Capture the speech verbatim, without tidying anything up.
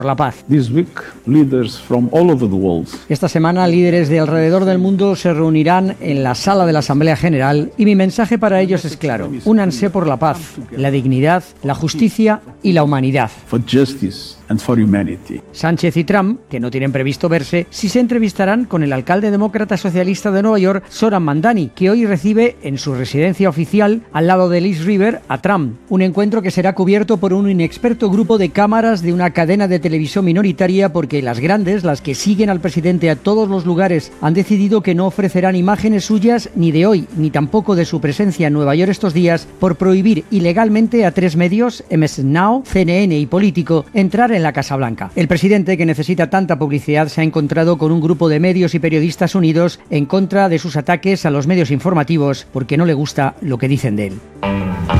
la paz. This week, leaders from all over the world. Esta semana, líderes de alrededor del mundo se reunirán en la sala de la Asamblea General y mi mensaje para ellos es claro: únanse por la paz, la dignidad, la justicia y la humanidad. For justice and for humanity. Sánchez y Trump, que no tienen previsto verse, sí se entrevistarán con el alcalde demócrata socialista de Nueva York, Zoran Mandani, que hoy recibe en su residencia oficial al lado de East River a Trump. Un encuentro que será cubierto por un inexperto grupo de cámaras de una cadena de televisión minoritaria, porque las grandes, las que siguen al presidente a todos los lugares, han decidido que no ofrecerán imágenes suyas ni de hoy, ni tampoco de su presencia en Nueva York estos días, por prohibir ilegalmente a tres medios, M S N Now, C N N y Político, entrar en la Casa Blanca. El presidente, que necesita tanta publicidad, se ha encontrado con un grupo de medios y periodistas unidos en contra de sus ataques a los medios informativos, porque no le gusta lo que dicen de él.